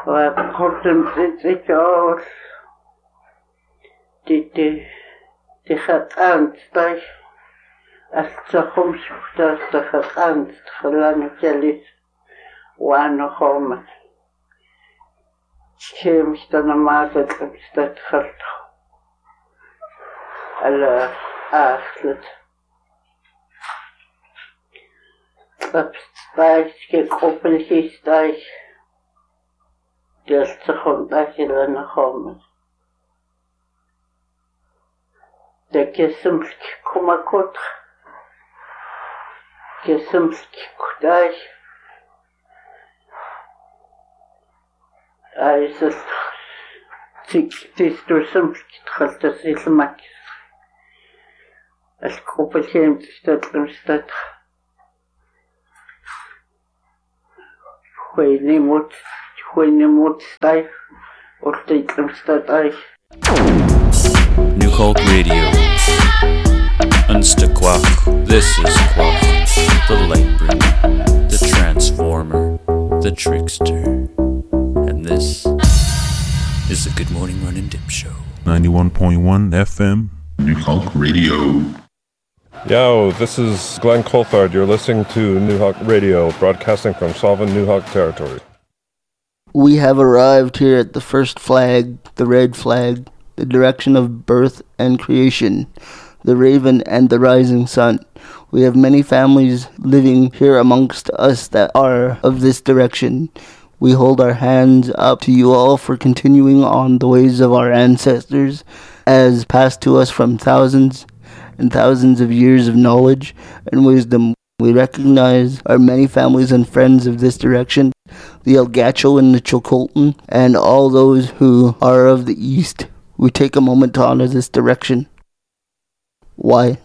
وقلتم تتكاول تخطانت طيب أستخم شفتاش تخطانت تخلاني كليس وأنا خومت كيمش تنماتت تتخلط على أخلت طبستايش كي قوبل كيستايش تستخم تاكي لنا خومت كسمسك كما كنت كسمسك كتاي عايز تستو سمسك تخلت سيسمك الكوبا كيم تستطلم ستطخ خويني موت ستايف ورتيتلم ستطايف New Hulk Radio. Unstaquach. This is Quach, the Lightbringer, the Transformer, the Trickster. And this is the Good Morning Run and Dip Show. 91.1 FM. New Hulk Radio. Yo, this is Glenn Coulthard. You're listening to New Hulk Radio, broadcasting from Sullivan, New Hulk territory. We have arrived here at the first flag, the red flag, the direction of birth and creation, the raven and the rising sun. We have many families living here amongst us that are of this direction. We hold our hands up to you all for continuing on the ways of our ancestors, as passed to us from thousands and thousands of years of knowledge and wisdom. We recognize our many families and friends of this direction, the Elgacho and the Chilcolton, and all those who are of the East. We take a moment to honor this direction. Why?